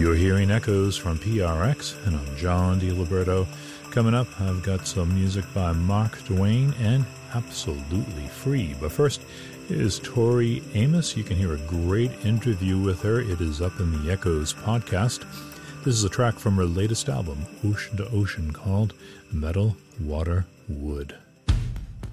You're hearing echoes from PRX, and I'm John DiLiberto. Coming up, I've got some music by Mark Twain and absolutely free. But first is Tori Amos. You can hear a great interview with her. It is up in the Echoes podcast. This is a track from her latest album, Ocean to Ocean, called Metal, Water, Wood.